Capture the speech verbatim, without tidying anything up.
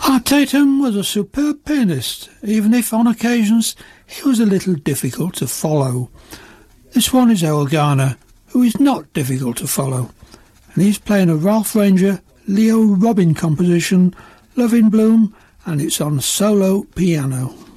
Art Tatum was a superb pianist, even if on occasions he was a little difficult to follow. This one is Errol Garner, who is not difficult to follow, and he's playing a Ralph Ranger Leo Robin composition, Love in Bloom, and it's on solo piano.